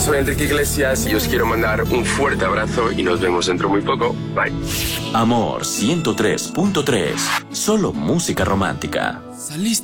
soy Enrique Iglesias y os quiero mandar un fuerte abrazo y nos vemos dentro muy poco. Bye. Amor 103.3. Solo música romántica. Saliste